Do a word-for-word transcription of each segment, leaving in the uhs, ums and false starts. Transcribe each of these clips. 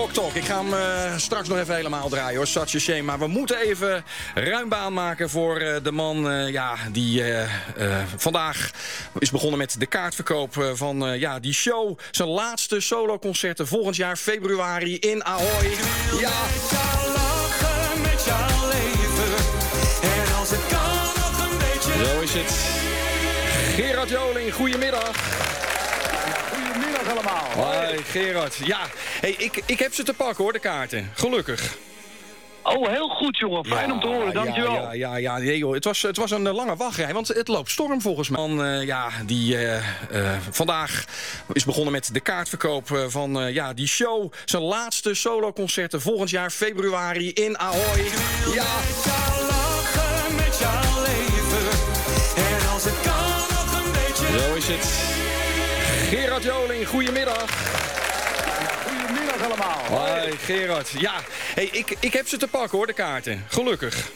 Rock Talk. Ik ga hem uh, straks nog even helemaal draaien hoor, Such a Shame. Maar we moeten even ruim baan maken voor uh, de man uh, ja, die uh, uh, vandaag is begonnen met de kaartverkoop uh, van uh, ja, die show. Zijn laatste soloconcerten volgend jaar februari in Ahoy. Ja. Met jouw leven. En als het kan nog een beetje. Zo is het. Gerard Joling, goedemiddag. Goedemiddag allemaal. Hoi Gerard. Ja, hey, ik, ik heb ze te pakken hoor, de kaarten. Gelukkig. Oh, heel goed jongen. Fijn ja, om te horen, dankjewel. Ja, ja, ja, nee, joh. Het, was, het was een uh, lange wachtrij, want het loopt storm volgens mij. Man, uh, ja, die uh, uh, vandaag is begonnen met de kaartverkoop uh, van uh, ja, die show. Zijn laatste soloconcerten volgend jaar februari in Ahoy. Ja. Met jouw leven. En als het kan nog een beetje. Zo is het. Gerard Joling, goedemiddag. Goedemiddag allemaal. Hoi Gerard. Ja, hey, ik, ik heb ze te pakken hoor, de kaarten. Gelukkig.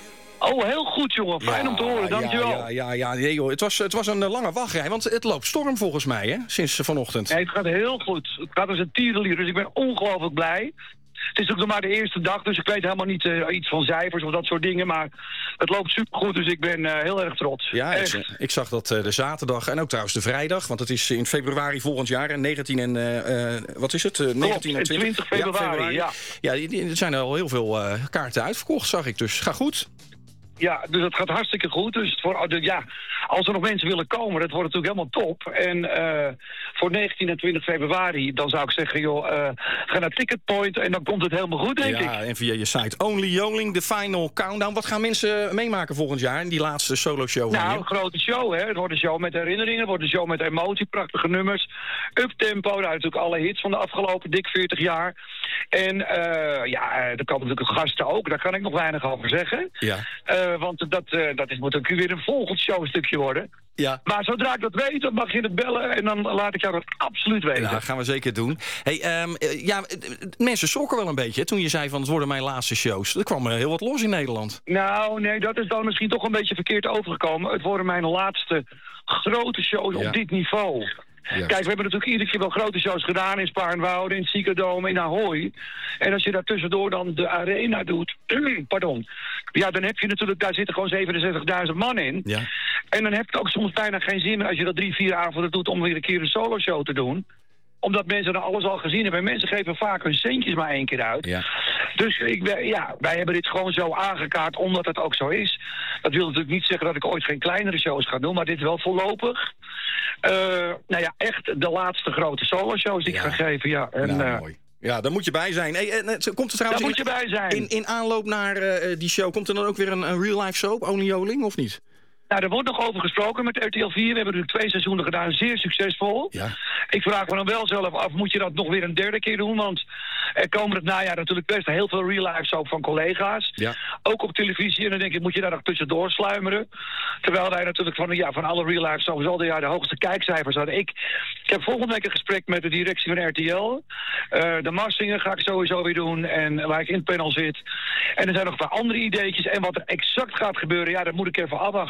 Oh, heel goed jongen. Fijn ja, om te horen, dankjewel. Ja, ja, ja, nee, joh. Het, was, het was een lange wachtrij, want het loopt storm volgens mij, hè? Sinds vanochtend. Nee, het gaat heel goed. Het gaat als een tierenlier, dus ik ben ongelooflijk blij. Het is ook nog maar de eerste dag, dus ik weet helemaal niet uh, iets van cijfers of dat soort dingen. Maar het loopt supergoed, dus ik ben uh, heel erg trots. Ja, ik, ik zag dat uh, de zaterdag en ook trouwens de vrijdag, want het is in februari volgend jaar. En negentien en, uh, uh, wat is het? Uh, negentien en twintig februari, ja. Februari. ja. Ja, die, die, er zijn al heel veel uh, kaarten uitverkocht, zag ik. Dus ga goed. Ja, dus het gaat hartstikke goed. Dus voor, ja, als er nog mensen willen komen, dat wordt natuurlijk helemaal top. En uh, voor negentien en twintig februari, dan zou ik zeggen, joh, uh, ga naar Ticketpoint en dan komt het helemaal goed, denk ja, ik. Ja, en via je site Only Joling, de final countdown. Wat gaan mensen meemaken volgend jaar in die laatste solo show? Nou, een grote show, hè. Het wordt een show met herinneringen, het wordt een show met emotie, prachtige nummers. Uptempo, daar natuurlijk alle hits van de afgelopen dik veertig jaar. En uh, ja, er komen natuurlijk gasten ook, daar kan ik nog weinig over zeggen. Ja. Uh, want dat, uh, dat is, moet ook weer een volgend showstukje worden. Ja. Maar zodra ik dat weet, dan mag je het bellen en dan laat ik jou dat absoluut weten. Ja, dat gaan we zeker doen. Hey, um, ja, mensen schrokken wel een beetje toen je zei van het worden mijn laatste shows. Er kwam heel wat los in Nederland. Nou, nee, dat is dan misschien toch een beetje verkeerd overgekomen. Het worden mijn laatste grote shows ja. op dit niveau. Juist. Kijk, we hebben natuurlijk iedere keer wel grote shows gedaan in Spaarnwoude, in het Ziekendoom, in Ahoy. En als je daar tussendoor dan de arena doet, pardon, ja, dan heb je natuurlijk, daar zitten gewoon zevenenzestigduizend man in. Ja. En dan heb je ook soms bijna geen zin meer als je dat drie, vier avonden doet om weer een keer een solo show te doen. Omdat mensen dan alles al gezien hebben. En mensen geven vaak hun centjes maar één keer uit. Ja. Dus ik, ja, wij hebben dit gewoon zo aangekaart omdat het ook zo is. Dat wil natuurlijk niet zeggen dat ik ooit geen kleinere shows ga doen, maar dit wel voorlopig. Uh, nou ja, echt de laatste grote solo-shows die ja. ik ga geven. Ja, en, nou, uh, mooi. Ja, daar moet je bij zijn. Hey, komt er trouwens daar moet je bij zijn. In, in aanloop naar uh, die show, komt er dan ook weer een, een real-life soap, Only Joling, of niet? Nou, er wordt nog over gesproken met R T L vier. We hebben natuurlijk twee seizoenen gedaan, zeer succesvol. Ja. Ik vraag me dan wel zelf af, moet je dat nog weer een derde keer doen? Want er komen het najaar natuurlijk best heel veel real-life soap van collega's. Ja. Ook op televisie. En dan denk ik, moet je daar nog tussendoor sluimeren? Terwijl wij natuurlijk van, ja, van alle real-life soaps al die jaar de hoogste kijkcijfers hadden. Ik, ik heb volgende week een gesprek met de directie van R T L. Uh, de Massingen ga ik sowieso weer doen. En waar ik in het panel zit. En er zijn nog een paar andere ideetjes. En wat er exact gaat gebeuren, ja, dat moet ik even afwachten.